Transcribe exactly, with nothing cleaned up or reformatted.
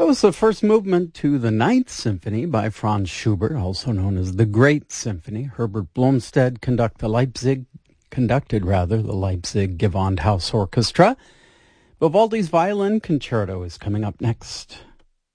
was the first movement to the Ninth Symphony by Franz Schubert, also known as the Great Symphony. Herbert Blomstedt conduct the Leipzig, conducted rather the Leipzig Gewandhaus Orchestra. Vivaldi's Violin Concerto is coming up next.